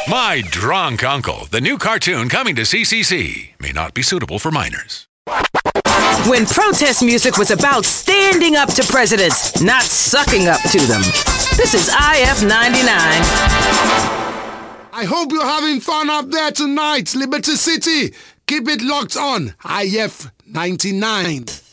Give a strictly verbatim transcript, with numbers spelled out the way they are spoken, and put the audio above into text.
My Drunk Uncle, the new cartoon coming to C C C, may not be suitable for minors. When protest music was about standing up to presidents, not sucking up to them. This is I F ninety-nine. I hope you're having fun up there tonight, Liberty City. Keep it locked on I F ninety-nine.